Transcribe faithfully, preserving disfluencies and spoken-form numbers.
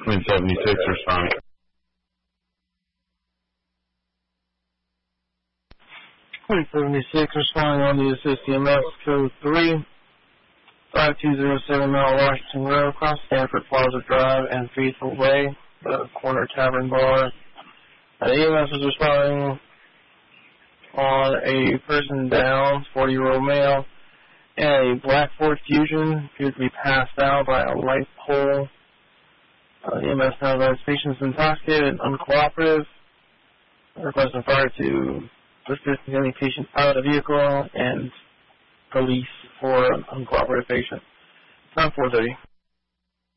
Queen seventy-six, respond. Queen seventy-six, responding on the assist E M S code three, five two zero seven Mount Washington Road, across Stanford Plaza Drive and Faithful Way, the corner tavern bar. Uh, E M S is responding on a person down, forty-year-old male, and a black Ford Fusion appears to be passed out by a light pole. Uh, E M S now has patients intoxicated and uncooperative. Requesting fire to assist any patient out of the vehicle and police for uncooperative patient. It's not four thirty.